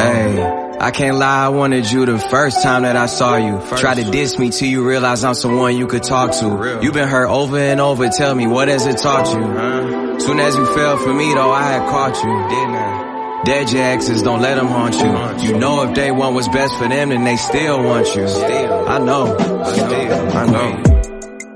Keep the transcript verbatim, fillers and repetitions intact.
Hey, I can't lie, I wanted you the first time that I saw you. Try to diss me till you realize I'm someone you could talk to. You been hurt over and over, tell me, what has it taught you? Soon as you fell for me though, I had caught you, didn't I? Dead your exes, don't let them haunt you. You know if they want what's best for them, then they still want you. I know, I know, I know.